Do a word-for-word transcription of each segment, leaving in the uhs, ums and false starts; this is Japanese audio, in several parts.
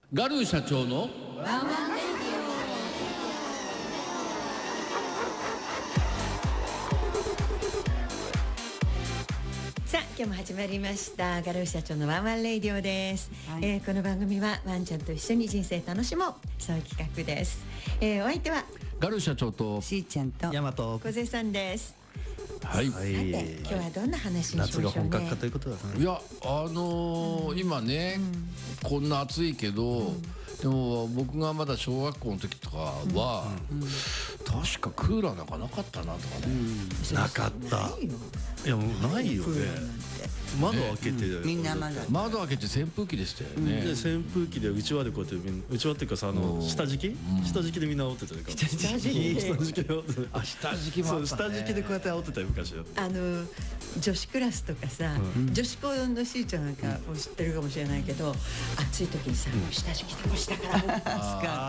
ガルー社長のワンワンレディオ。さあ今日も始まりましたガルー社長のワンワンレディオです、はい。えー、この番組はワンちゃんと一緒に人生楽しもう、そういう企画です。えー、お相手はガルー社長としーちゃんとヤマト小瀬さんです。 はい、 さて今日はどんな話にしましょうね。 夏が本格化ということだね。 いやあのーうん、今ね、うん、こんな暑いけど、うん、でも僕がまだ小学校の時とかは、うんうん、確かクーラーなんかなかったなとかね、 うん、なかった。いやもうないよね。窓開けて、 ねうん、みんな窓窓開けて扇風機でしたよね、 うん、で扇風機でうちわでこうやってうちわっていうかさあの下敷き、うん、下敷きでみんな煽ってたよ。 下敷き下敷きであ下敷きもあったね。 そう下敷きでこうやって煽ってたよ昔だって。 あの女子クラスとかさ、うん、女子校のしーちゃんなんかも知ってるかもしれないけど、うん、暑い時にさ、うん、下敷きでも下からスカートスカ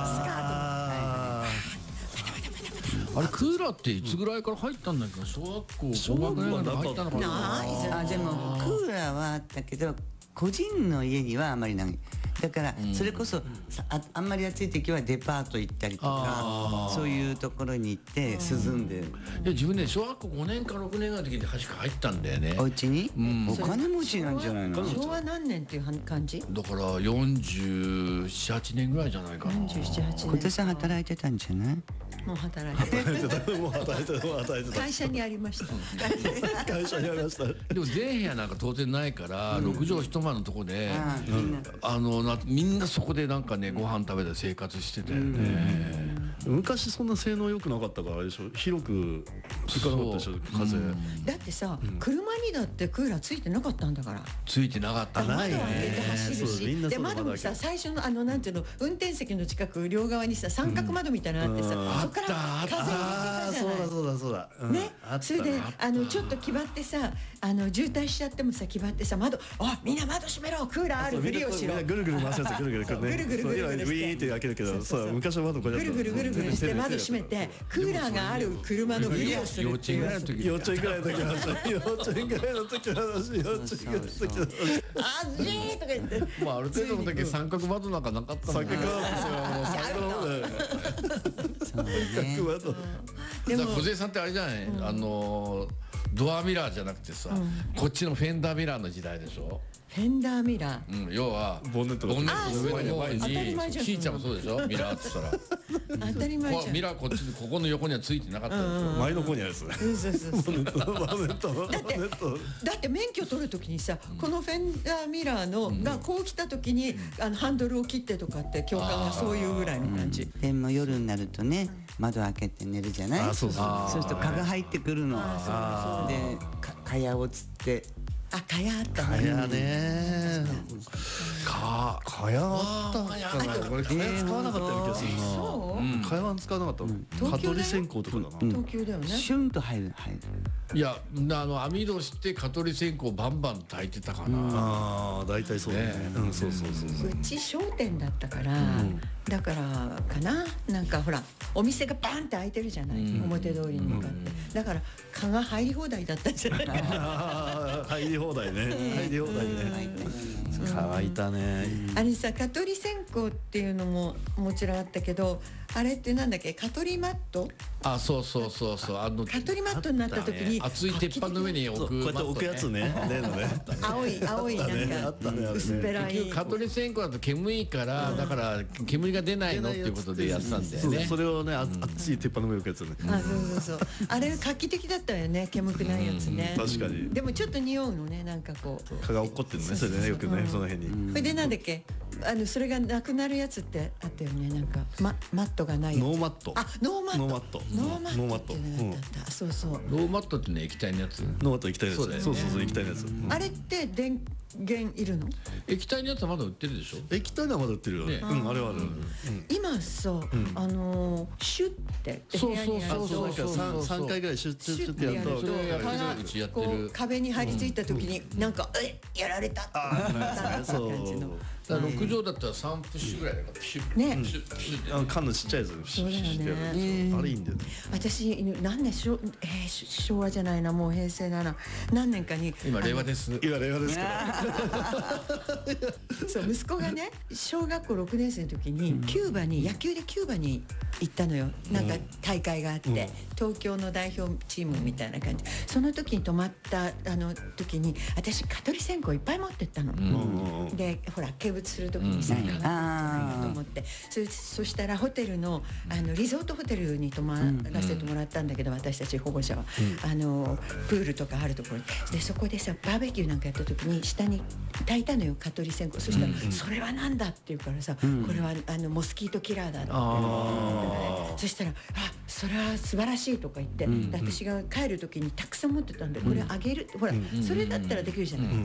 ートあれクーラーっていつぐらいから入ったんだっけど、小学校小学校ぐらいから入ったのかな。 あでもクーラーはあったけど個人の家にはあまりない。だからそれこそ、うん、あ, あんまり暑い時はデパート行ったりとかそういうところに行って涼んでる。 いや自分ね小学校ごねんかろくねんぐらいの時に確か入ったんだよね。 お家に、 うん、 お金持ちなんじゃないの。 昭和何年っていう感じだからよんじゅうなな、はちねんぐらいじゃないかな。 よんじゅうなな、はちねん。 小手さん働いてたんじゃない。 もう働いてたもう働いてたもう働いてた会社にありました会社にありました。 でも全部屋なんか当然ないから、うん、ろくじょう一間のとこで、うん、あのなみんなそこでなんかねご飯食べて生活してたよね、 うん、昔そんな性能良くなかったからあれでしょ、広く吹かなかったでしょ風、うん、 だってさ、うん、車にだってクーラーついてなかったんだから。 ついてなかった窓開けて走るし、で窓もさ最初のあのなんていうの運転席の近く両側にさ三角窓みたいなのあってさ、うん、そこから風入れてたじゃない。 そうだそうだそうだ、 うん、ね、それであのちょっと気張ってさあの渋滞しちゃってもさ気張ってさ窓あみんな窓閉めろクーラーあるふりをしろ。 ぐるぐる回すやつぐるぐるくるね。 ぐるぐるぐるぐるウィーって開けるけどそう昔の窓こうやってぐるぐるぐるぐるして窓閉めてクーラーがある車のふりをするっていう。 幼稚園ぐらいの時の話。幼稚園ぐらいの時の話。幼稚園ぐらいの時の話。 あっじーとか言って。 まあある程度の時三角窓なんかなかったもんね。 三角窓ですよ。もう三角窓。三角窓。 でも小杉さんってあれじゃない、うん、あのドアミラーじゃなくてさ、うん、こっちのフェンダーミラーの時代でしょ。 フェンダーミラー、うん、要はボンネットの上の方に当たり前じゃん。 しーちゃんもそうでしょミラーって言ったら当たり前じゃん。 ミラーこっちここの横にはついてなかったでしょ、うんうん、 前の方にあるやつね。 そうそうそうボンネットボンネットだってだって免許取るときにさ、うん、このフェンダーミラーの、うん、がこう来たときに、うん、あのハンドルを切ってとかって教官がそういうぐらいの感じ、 うん、でも夜になるとね窓開けて寝るじゃない。 あそうそうそうすると蚊が入ってくるの。あそうで蚊帳をつってあ、蚊帳あったね。蚊帳ね。 蚊蚊帳あったかな。これ蚊帳使わなかったような気がするな。 そう。 蚊帳は使わなかったの。蚊取り線香とかだな。 東京だよね。 シュンと入る入る。 いやあの網戸して蚊取り線香バンバン焚いてたかな。 ああ大体そうだね。うんそうそうそうそう。 うち商店だったからだからかな。なんかほらお店がバンって開いてるじゃない。表通りに向かって。だから蚊が入り放題だったんじゃないかな。 入り放題ね。入り放題ね。乾いたね。 あれさ蚊取り線香っていうのももちろんあったけどあれってなんだっけ蚊取りマット。 あそうそうそうそうあの蚊取りマットになった時に熱い鉄板の上に置くこうやって置くやつね。 青い青いなんか薄っぺらい。 蚊取り線香だと煙いからだから煙が出ないのっていうことでやってたんだよね。 それをね熱い鉄板の上に置くやつね。 あそうそうそうあれ画期的だったよね。煙くないやつね。 確かに。 でもちょっと匂うのねなんかこう蚊が落っこってるねそれでねよくねその辺に。 それでなんだっけあのそれがなくなるやつってあったよね。なんかママットがないやつ。 ノーマット。 あノーマット。 ノーマット。 ノーマットってのがあった。そうそう。 ノーマットってね液体のやつ。 ノーマット液体のやつ。そうそうそう液体のやつ。 あれって電源いるの？ 液体のやつはまだ売ってるでしょ。 液体のはまだ売ってるよね。うんあれはある。 今さあのシュッてそうそうそうそう三回ぐらいシュッシュッってやるとうちやってる。 壁に張り付いた時になんかえやられたって感じの。 だからろく畳だったらさんプッシュぐらいだからプシュッねプシュップシュッってあの缶のちっちゃいやつプシュッシュッってやるやつあれいいんだよね。 私何年昭、えー、し昭和じゃないなもう平成だな何年かに今令和です今令和ですからそう息子がね小学校ろくねん生の時にキューバに野球でキューバに行ったのよ。なんか大会があって、東京の代表チームみたいな感じ。その時に泊まったあの時に私蚊取り線香いっぱい持ってったの、でほら見物する時にさ、うん、あと思ってそ, そしたらホテルのあのリゾートホテルに泊まらせてもらったんだけど、私たち保護者は、うん、あのプールとかあるところにでそこでさバーベキューなんかやった時に下に炊いたのよ蚊取り線香。そしたら、うん、それはなんだって言うからさ、うん、これはあのモスキートキラーだって、ね、そしたらあそれは素晴らしいとか言って、うん、私が帰る時にたくさん持ってたんで、これあげる、うん、ほら、うん、それだったらできるじゃない、うん、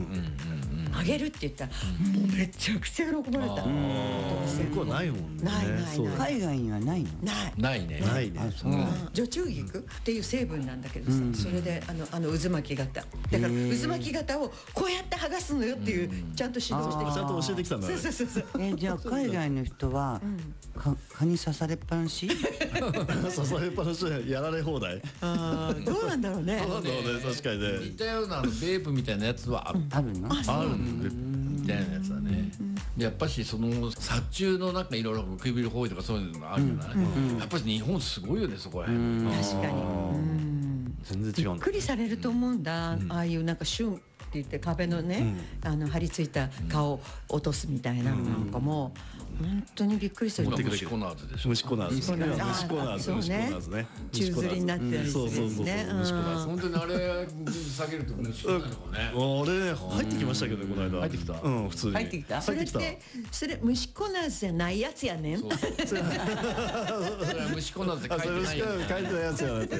あげるって言ったら、うん、もうめちゃくちゃ喜ばれた。 向こうないもんね。 ないないない。 海外にはないの？ ないないね。 ないね。 除虫菊っていう成分なんだけどさ、うん、それであのあの渦巻き型だから渦巻き型をこうやって剥がすのよっていう、うん、ちゃんと指導してきた。 ちゃんと教えてきたんだね。 そうそうそうそう。 えじゃあ海外の人は、うん、か蚊に刺されっぱなし？ 刺されっぱなしでやられ放題。 ああどうなんだろうね。 そうなんだろうね、確かにね。 似たようなあのベープみたいなやつはある。 あるの？ あるんだよ。みたいなやつはね。やっぱしその殺虫のなんかいろいろ首ホイとかそういうのがあるじゃない。やっぱり日本すごいよねそこら辺。 確かに。 全然違う。 びっくりされると思うんだ。ああいうなんかシュンって言って壁のね、あの張り付いた顔を落とすみたいなのなんかも本当にびっくりする。 虫コナーズでしょ。 虫コナーズ。虫コナーズ。虫コナーズね。 宙吊りになってるんですね。 そうそうそう。虫コナーズ。 本当にあれ下げると虫コナーズね。 あれ入ってきましたけどねこの間。 入ってきた。 うん普通に。 入ってきた。 それってそれ虫コナーズじゃないやつやねん。 それは虫コナーズで書いてない。 書いてないやつやなって。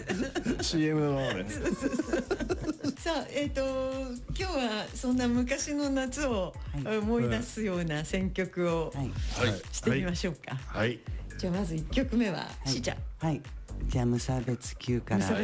シーエム のままね。 さあえっと今日はそんな昔の夏を思い出すような選曲をしてみましょうか。 はい。 じゃあまずいっきょくめはしーちゃん。 はい。じゃあ無差別級から。